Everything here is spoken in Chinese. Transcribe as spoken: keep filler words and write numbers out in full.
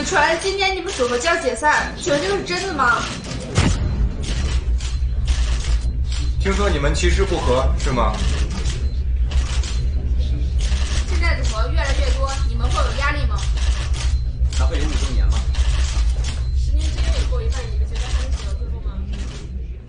有传今年你们组合就要解散，请问这个是真的吗？ 听说你们其实不和，是吗？ 现在组合越来越多，你们会有压力吗？